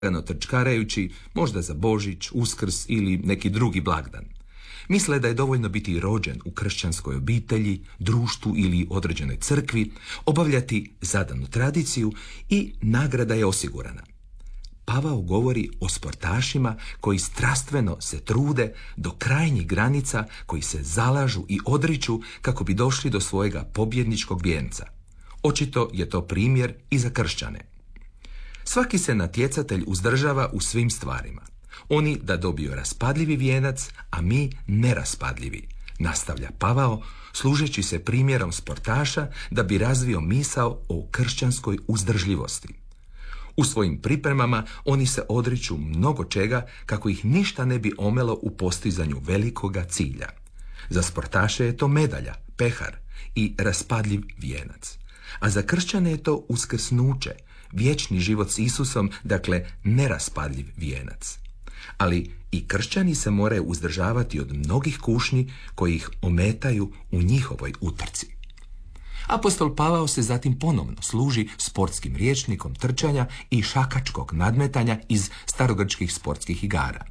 trčkarajući, možda za Božić, Uskrs ili neki drugi blagdan. Misle da je dovoljno biti rođen u kršćanskoj obitelji, društvu ili određenoj crkvi, obavljati zadanu tradiciju i nagrada je osigurana. Pavao govori o sportašima koji strastveno se trude do krajnjih granica, koji se zalažu i odriču kako bi došli do svojega pobjedničkog vijenca. Očito je to primjer i za kršćane. Svaki se natjecatelj uzdržava u svim stvarima. Oni da dobiju raspadljivi vijenac, a mi neraspadljivi, nastavlja Pavao, služeći se primjerom sportaša da bi razvio misao o kršćanskoj uzdržljivosti. U svojim pripremama oni se odriču mnogo čega kako ih ništa ne bi omelo u postizanju velikoga cilja. Za sportaše je to medalja, pehar i raspadljiv vijenac. A za kršćane je to uskrsnuće, vječni život s Isusom, dakle neraspadljiv vijenac. Ali i kršćani se moraju uzdržavati od mnogih kušnji koji ih ometaju u njihovoj utrci. Apostol Pavao se zatim ponovno služi sportskim rječnikom trčanja i šakačkog nadmetanja iz starogrčkih sportskih igara.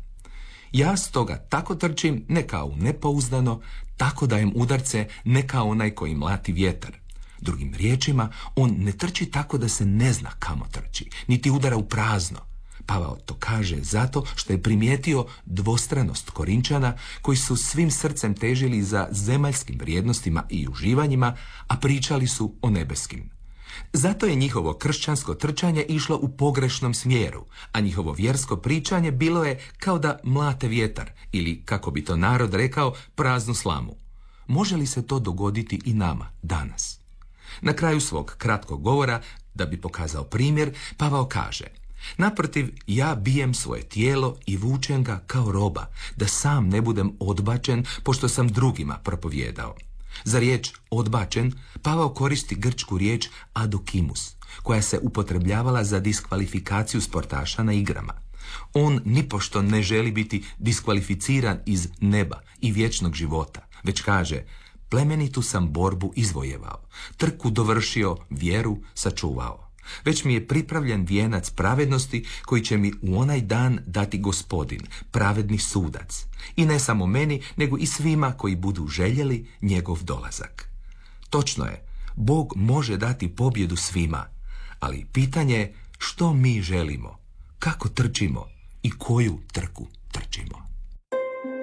Ja stoga tako trčim, ne kao nepouzdano, tako dajem udarce, ne kao onaj koji mlati vjetar. Drugim riječima, on ne trči tako da se ne zna kamo trči, niti udara u prazno. Pavao to kaže zato što je primijetio dvostranost Korinčana koji su svim srcem težili za zemaljskim vrijednostima i uživanjima, a pričali su o nebeskim. Zato je njihovo kršćansko trčanje išlo u pogrešnom smjeru, a njihovo vjersko pričanje bilo je kao da mlate vjetar ili, kako bi to narod rekao, praznu slamu. Može li se to dogoditi i nama danas? Na kraju svog kratkog govora, da bi pokazao primjer, Pavao kaže: naprotiv, ja bijem svoje tijelo i vučem ga kao roba, da sam ne budem odbačen, pošto sam drugima propovijedao. Za riječ odbačen, Pavao koristi grčku riječ adokimus, koja se upotrebljavala za diskvalifikaciju sportaša na igrama. On nipošto ne želi biti diskvalificiran iz neba i vječnog života, već kaže: plemenitu sam borbu izvojevao, trku dovršio, vjeru sačuvao. Već mi je pripravljen vijenac pravednosti koji će mi u onaj dan dati Gospodin, pravedni sudac. I ne samo meni, nego i svima koji budu željeli njegov dolazak. Točno je, Bog može dati pobjedu svima, ali pitanje je što mi želimo, kako trčimo i koju trku trčimo.